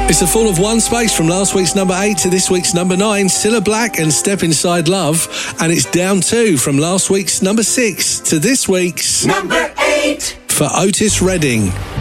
It's a fall of one space from last week's number 8 to this week's number 9. Cilla Black and Step Inside Love. And it's down 2 from last week's number 6 to this week's number 8 for Otis Redding.